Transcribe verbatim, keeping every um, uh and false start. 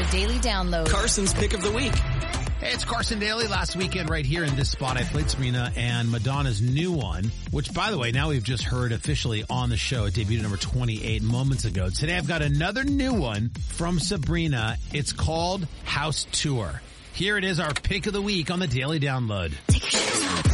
Daily Download. Carson's Pick of the Week. Hey, it's Carson Daly. Last weekend right here in this spot, I played Sabrina and Madonna's new one, which, by the way, now we've just heard officially on the show. It debuted at number twenty-eight moments ago. Today, I've got another new one from Sabrina. It's called House Tour. Here it is, our Pick of the Week on the Daily Download. Take a